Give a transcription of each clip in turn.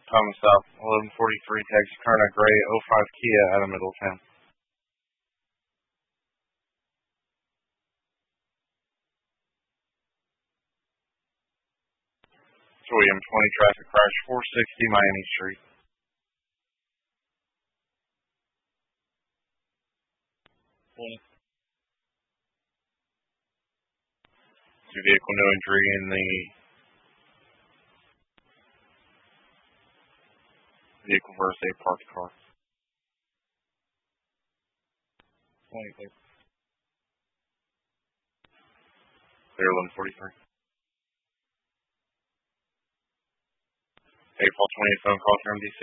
Thomas South, 1143 Texarkana Gray, '05 Kia out of Middletown. William 20 traffic crash, 460 Miami Street. Vehicle no injury in the vehicle versus a parked car. 20. Clear 1143. April 20th phone call from DC.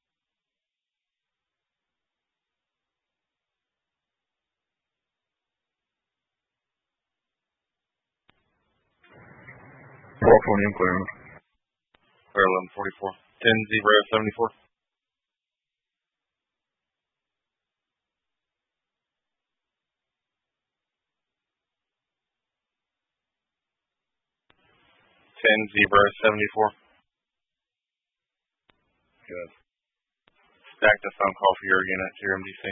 California clear. Clear 1144. 10-0-74. Good. Stack the phone call for your unit to your MDC.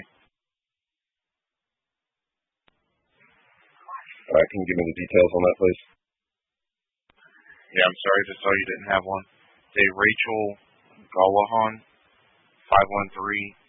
All right, can you give me the details on that, please? Yeah, I'm sorry, just saw you didn't have one. Rachel Gallahan, 513